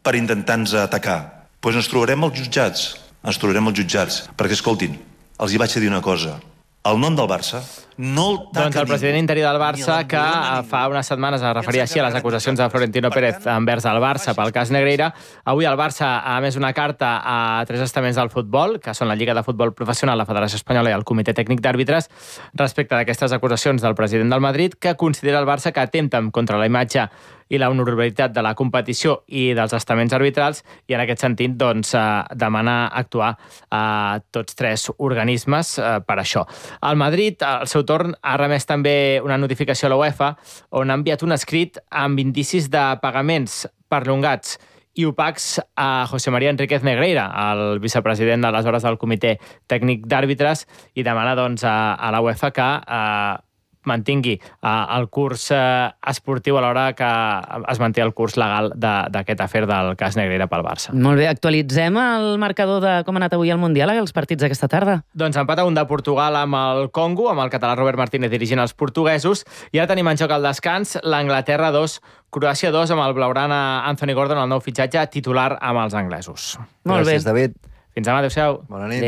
per intentar-nos atacar. Doncs ens trobarem als jutjats. Perquè, escoltin, els hi vaig a dir una cosa. El nom del Barça no el taca Doncs el president interí del Barça, que fa unes setmanes es referia així a les acusacions de Florentino Pérez envers el Barça pel cas Negreira. Avui el Barça ha emès una carta a 3 estaments del futbol, que són la Lliga de Futbol Professional, la Federació Espanyola i el Comitè Tècnic d'Àrbitres, respecte d'aquestes acusacions del president del Madrid, que considera el Barça que atempten contra la imatge i la honorabilitat de la competició i dels estaments arbitrals, i en aquest sentit doncs, demana actuar a tots 3 organismes per això. El Madrid, al seu torn, ha remès també una notificació a la UEFA on ha enviat un escrit amb indicis de pagaments perllongats i opacs a José María Enríquez Negreira, el vicepresident d'aleshores del Comitè Tècnic d'Àrbitres, i demana doncs, a la UEFA que mantingui el curs esportiu a l'hora que es manté el curs legal d'aquest afer del cas Negreira pel Barça. Molt bé, actualitzem el marcador de com ha anat avui el Mundial, els partits d'aquesta tarda. Doncs empat a 1 de Portugal amb el Congo, amb el català Robert Martínez dirigint els portuguesos, i ara tenim en joc al descans l'Anglaterra 2, Croàcia 2, amb el blaugrana Anthony Gordon, el nou fitxatge titular amb els anglesos. Molt bé. Gràcies, David. Fins demà, adéu-siau. Bona nit.